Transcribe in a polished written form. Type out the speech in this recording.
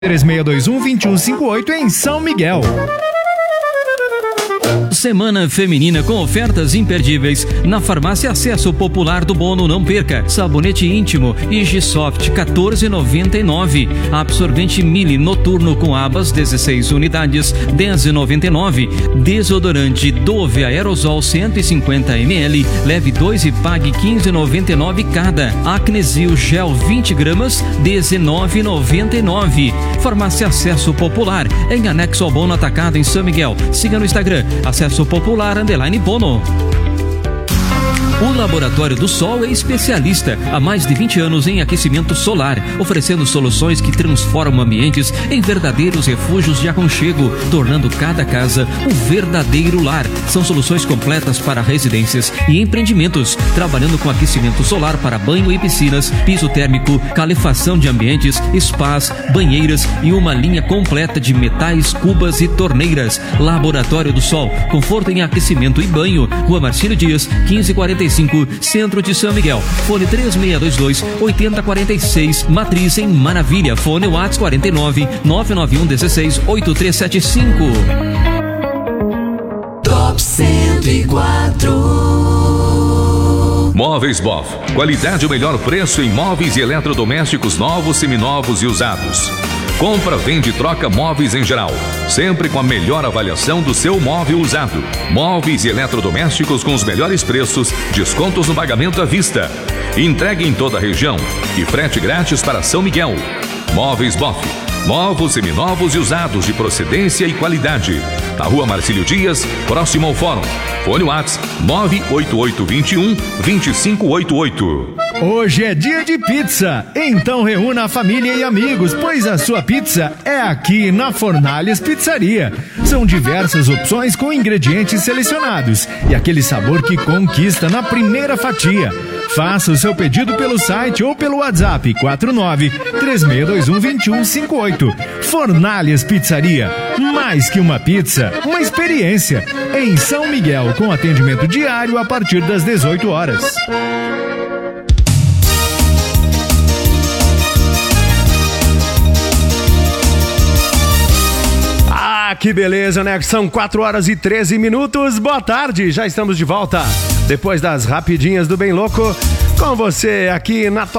3621-2158 em São Miguel. Semana Feminina com ofertas imperdíveis. Na farmácia Acesso Popular do Bono, não perca. Sabonete íntimo Igisoft 14,99. Absorvente Mili Noturno com abas 16 unidades 10,99. Desodorante Dove Aerosol 150 ml. Leve 2 e pague 15,99 cada. Acnesil Gel 20 gramas 19,99. Farmácia Acesso Popular em anexo ao Bono Atacado em São Miguel. Siga no Instagram Acesso Popular _Bono. O Laboratório do Sol é especialista há mais de 20 anos em aquecimento solar, oferecendo soluções que transformam ambientes em verdadeiros refúgios de aconchego, tornando cada casa um verdadeiro lar. São soluções completas para residências e empreendimentos, trabalhando com aquecimento solar para banho e piscinas, piso térmico, calefação de ambientes, spas, banheiras e uma linha completa de metais, cubas e torneiras. Laboratório do Sol, conforto em aquecimento e banho. Rua Marcílio Dias, 1545, Centro de São Miguel. Fone 3622-8046. Matriz em Maravilha. Fone WhatsApp 49 991 16 8375. Top 104. Móveis Boff. Qualidade e o melhor preço em móveis e eletrodomésticos novos, seminovos e usados. Compra, vende e troca móveis em geral, sempre com a melhor avaliação do seu móvel usado. Móveis e eletrodomésticos com os melhores preços, descontos no pagamento à vista. Entregue em toda a região e frete grátis para São Miguel. Móveis Boff. Novos, seminovos e usados de procedência e qualidade. Na Rua Marcílio Dias, próximo ao Fórum. Fone WhatsApp 98821-2588. Hoje é dia de pizza, então reúna a família e amigos, pois a sua pizza é aqui na Fornalhas Pizzaria. São diversas opções com ingredientes selecionados e aquele sabor que conquista na primeira fatia. Faça o seu pedido pelo site ou pelo WhatsApp 49-3621-2158. Fornalhas Pizzaria, mais que uma pizza, uma experiência. Em São Miguel, com atendimento diário a partir das 18 horas. Que beleza, né? São 4h13. Boa tarde, já estamos de volta. Depois das rapidinhas do Bem Louco, com você aqui na Top